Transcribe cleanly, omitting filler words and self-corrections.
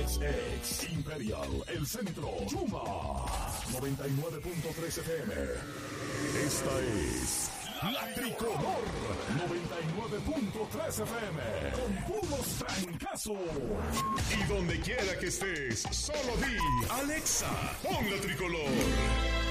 Ex Imperial, El Centro, Yuma, 99.3 FM. Esta es La Tricolor, 99.3 FM, con puros trancazos. Y donde quiera que estés, solo di, Alexa, pon La Tricolor.